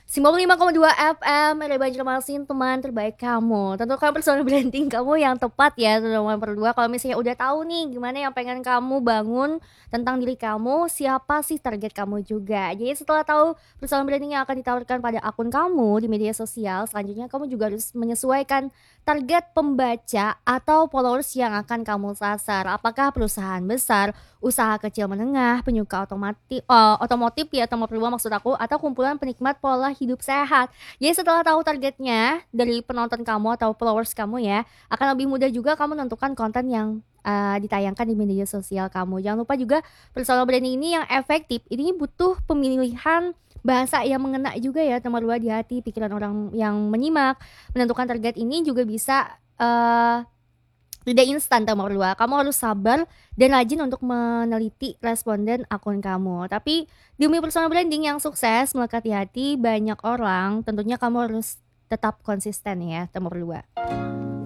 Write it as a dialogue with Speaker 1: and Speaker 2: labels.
Speaker 1: 95,2 FM, ada Banjarmasin, teman terbaik kamu. Tentukan personal branding kamu yang tepat ya, itu nomor kedua. Kalau misalnya udah tahu nih gimana yang pengen kamu bangun tentang diri kamu, siapa sih target kamu juga. Jadi setelah tahu personal branding yang akan ditawarkan pada akun kamu di media sosial, selanjutnya kamu juga harus menyesuaikan target pembaca atau followers yang akan kamu sasar. Apakah perusahaan besar, usaha kecil menengah, penyuka otomotif ya, nomor kedua maksud aku, atau kumpulan penikmat pola hidup sehat. Jadi setelah tahu targetnya dari penonton kamu atau followers kamu ya, akan lebih mudah juga kamu menentukan konten yang ditayangkan di media sosial kamu. Jangan lupa juga personal branding ini yang efektif. Ini butuh pemilihan bahasa yang mengena juga ya, nomor dua di hati pikiran orang yang menyimak. Menentukan target ini juga bisa tidak instan nomor dua. Kamu harus sabar dan rajin untuk meneliti responden akun kamu. Tapi demi personal branding yang sukses melekat di hati banyak orang, tentunya kamu harus tetap konsisten ya, nomor dua.